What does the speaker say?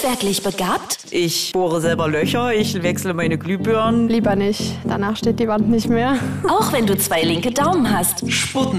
Handwerklich begabt? Ich bohre selber Löcher, ich wechsle meine Glühbirnen. Lieber nicht, danach steht die Wand nicht mehr. Auch wenn du 2 linke Daumen hast. Sputnik.